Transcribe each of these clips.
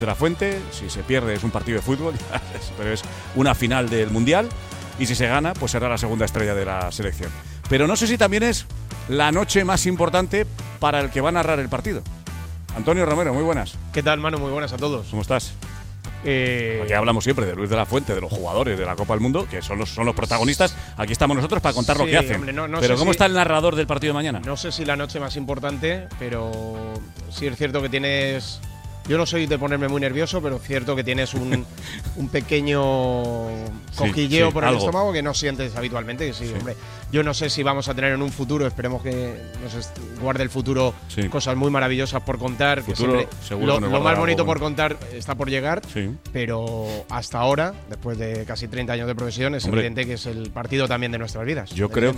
de la Fuente. Si se pierde es un partido de fútbol, pero es una final del Mundial, y si se gana pues será la segunda estrella de la selección. Pero no sé si también es la noche más importante para el que va a narrar el partido. Antonio Romero, muy buenas. ¿Qué tal, Manu? Muy buenas a todos. ¿Cómo estás? Aquí hablamos siempre de Luis de la Fuente, de los jugadores de la Copa del Mundo, que son los protagonistas. Aquí estamos nosotros para contar lo que hacen. Hombre, no pero ¿cómo si está el narrador del partido de mañana? No sé si la noche más importante, pero sí es cierto que tienes… Yo no soy de ponerme muy nervioso, pero es cierto que tienes un pequeño cosquilleo por el estómago que no sientes habitualmente. Que sí, hombre. Yo no sé si vamos a tener en un futuro, esperemos que nos guarde el futuro cosas muy maravillosas por contar. Futuro, que siempre lo más bonito por contar está por llegar, pero hasta ahora, después de casi 30 años de profesión, es evidente que es el partido también de nuestras vidas. Yo creo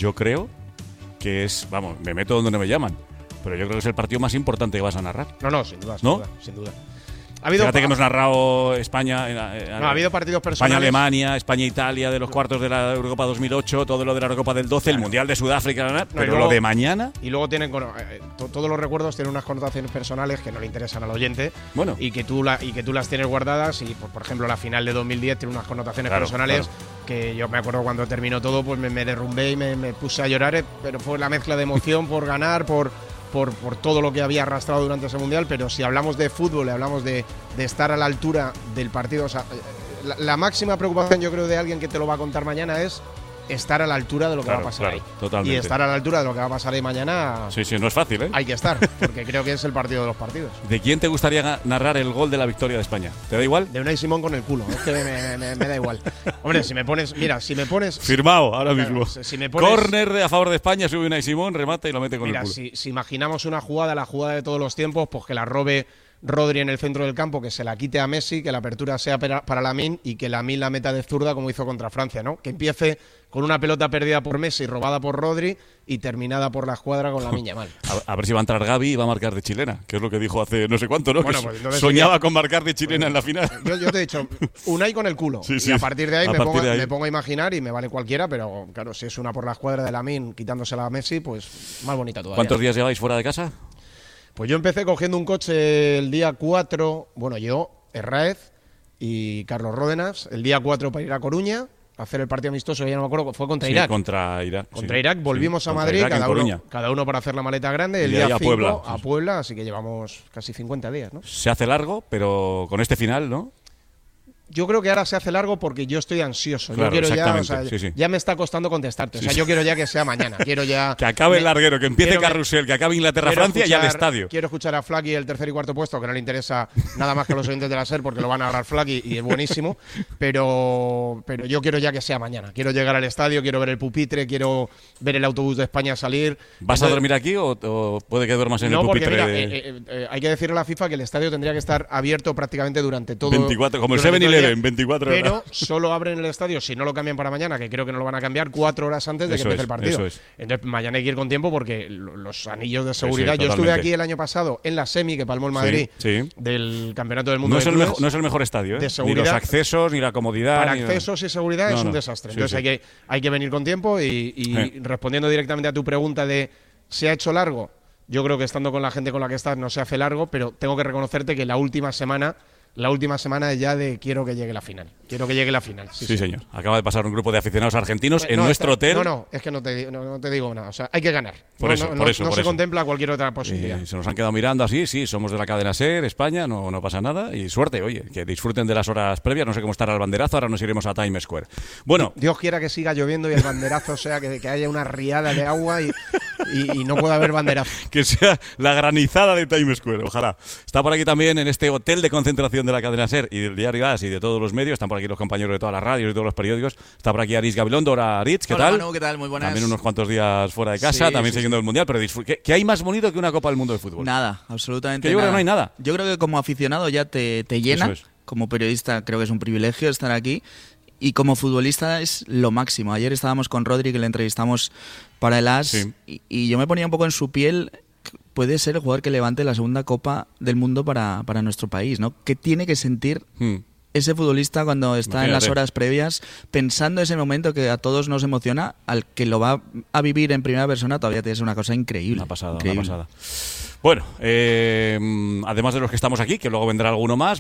que es, vamos, me meto donde no me llaman, pero yo creo que es el partido más importante que vas a narrar. No, sin duda. Fíjate que hemos narrado España… ha habido partidos personales. España-Alemania, España-Italia de los cuartos de la Eurocopa 2008, todo lo de la Eurocopa del 12, el Mundial de Sudáfrica, pero luego, lo de mañana… Y luego tienen… todos los recuerdos tienen unas connotaciones personales que no le interesan al oyente, y que tú las tienes guardadas, y por ejemplo la final de 2010 tiene unas connotaciones personales que yo me acuerdo cuando terminó todo, pues me derrumbé y me puse a llorar, pero fue la mezcla de emoción por ganar, por todo lo que había arrastrado durante ese Mundial. Pero si hablamos de fútbol, hablamos de estar a la altura del partido, o sea, la máxima preocupación, yo creo, de alguien que te lo va a contar mañana es estar a la altura de lo que va a pasar ahí. Totalmente. Y estar a la altura de lo que va a pasar ahí mañana… Sí, no es fácil, ¿eh? Hay que estar, porque creo que es el partido de los partidos. ¿De quién te gustaría narrar el gol de la victoria de España? ¿Te da igual? De Unai Simón con el culo, es que me da igual. Hombre, si me pones… Firmado, ahora mismo. Si me pones… Córner a favor de España, sube Unai Simón, remata y lo mete con el culo. Si imaginamos una jugada, la jugada de todos los tiempos, pues que la robe Rodri en el centro del campo, que se la quite a Messi, que la apertura sea para Lamine y que Lamine la meta de zurda como hizo contra Francia, ¿no? Que empiece con una pelota perdida por Messi, robada por Rodri y terminada por la escuadra con Lamine Yamal. A ver si va a entrar Gavi y va a marcar de chilena, que es lo que dijo hace no sé cuánto, ¿no? Bueno, pues soñaba con marcar de chilena en la final. Yo te he dicho, Unai con el culo. Y a partir de ahí me pongo a imaginar y me vale cualquiera, pero claro, si es una por la escuadra de Lamine quitándosela a Messi, pues más bonita todavía. ¿Cuántos días lleváis fuera de casa? Pues yo empecé cogiendo un coche el día 4, Herráez y Carlos Ródenas, el día 4 para ir a Coruña, a hacer el partido amistoso, ya no me acuerdo, fue contra Irak. Contra Irak. Contra Irak, volvimos a Madrid, cada uno para hacer la maleta grande, el día 5 a Puebla, así que llevamos casi 50 días, ¿no? Se hace largo, pero con este final, ¿no? Yo creo que ahora se hace largo porque yo estoy ansioso. Claro, yo quiero ya me está costando contestarte. O sea, yo quiero ya que sea mañana. Quiero ya que acabe el larguero, que empiece Carrusel, que acabe Inglaterra-Francia y al estadio. Quiero escuchar a Flaky el tercer y cuarto puesto, que no le interesa nada más que a los oyentes de la SER porque lo van a narrar Flaky y es buenísimo. Pero yo quiero ya que sea mañana. Quiero llegar al estadio, quiero ver el pupitre, quiero ver el autobús de España salir. ¿Vas a dormir aquí o puede que duermas en el pupitre? No, porque mira, hay que decirle a la FIFA que el estadio tendría que estar abierto prácticamente durante todo… 24, como el 7-Eleven, 24 horas. Pero solo abren el estadio, si no lo cambian para mañana, que creo que no lo van a cambiar, 4 horas antes de que empiece el partido. Entonces mañana hay que ir con tiempo porque los anillos de seguridad… Yo estuve aquí el año pasado en la semi que palmó el Madrid del Campeonato del Mundo. No es el mejor estadio, ¿eh? Ni los accesos, ni la comodidad. Para accesos y seguridad es un desastre. Entonces hay que venir con tiempo y respondiendo directamente a tu pregunta de ¿se ha hecho largo? Yo creo que estando con la gente con la que estás no se hace largo, pero tengo que reconocerte que la última semana es ya de quiero que llegue la final. Quiero que llegue la final. Sí, señor. Acaba de pasar un grupo de aficionados argentinos en nuestro hotel. Es que no te digo nada. O sea, hay que ganar. Por eso. No se contempla cualquier otra posibilidad. Se nos han quedado mirando así, somos de la cadena SER, España, no pasa nada. Y suerte, oye, que disfruten de las horas previas. No sé cómo estará el banderazo, ahora nos iremos a Times Square. Bueno. Dios quiera que siga lloviendo y el banderazo sea que haya una riada de agua y no pueda haber banderazo. Que sea la granizada de Times Square, ojalá. Está por aquí también en este hotel de concentración de la cadena SER y del diario AS y de todos los medios. Están por aquí los compañeros de todas las radios y todos los periódicos. Está por aquí Aritz Gabilondo. Hola, Aritz, ¿qué tal? Hola, Manu, ¿qué tal? Muy buenas. También unos cuantos días fuera de casa, también siguiendo el Mundial, pero ¿qué hay más bonito que una Copa del Mundo de fútbol? Nada, absolutamente nada. Yo creo que no hay nada. Yo creo que como aficionado ya te llena. Como periodista creo que es un privilegio estar aquí. Y como futbolista es lo máximo. Ayer estábamos con Rodri, que le entrevistamos para el AS, y yo me ponía un poco en su piel. Puede ser el jugador que levante la segunda Copa del Mundo para nuestro país, ¿no? ¿Qué tiene que sentir ese futbolista cuando está en las horas previas, pensando ese momento que a todos nos emociona? Al que lo va a vivir en primera persona todavía es una cosa increíble. Una pasada. Bueno, además de los que estamos aquí, que luego vendrá alguno más,